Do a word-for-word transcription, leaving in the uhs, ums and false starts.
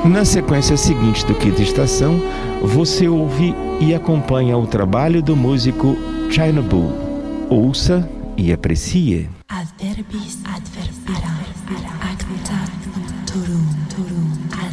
Na sequência seguinte do Quinta Estação, você ouve e acompanha o trabalho do músico China Bull. Ouça e aprecie. Adverbis adverbiram acta turum turum